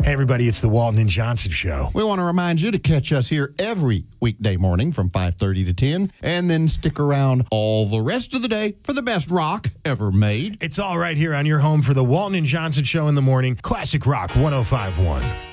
Hey, everybody, it's the Walton and Johnson Show. We want to remind you to catch us here every weekday morning from 5:30 to 10, and then stick around all the rest of the day for the best rock ever made. It's all right here on your home for the Walton and Johnson Show in the morning. Classic Rock 105.1.